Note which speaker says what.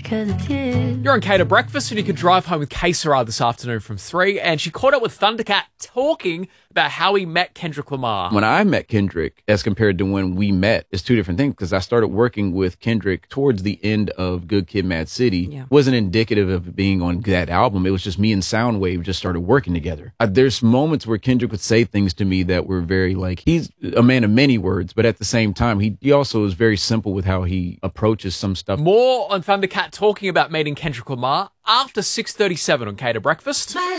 Speaker 1: 'cause it's you.
Speaker 2: You're on Cater Breakfast, and you could drive home with K-Sarah this afternoon from 3, and she caught up with Thundercat talking about how he met Kendrick Lamar.
Speaker 3: When I met Kendrick, as compared to when we met, it's two different things, because I started working with Kendrick towards the end of Good Kid, Mad City.
Speaker 1: Yeah.
Speaker 3: Wasn't indicative of being on that album. It was just me and Soundwave just started working together. There's moments where Kendrick would say things to me that were very like, he's a man of many words, but at the same time, he also is very simple with how he approaches some stuff.
Speaker 2: More on Thundercat talking about meeting Kendrick Lamar after 6:37 on Cater Breakfast.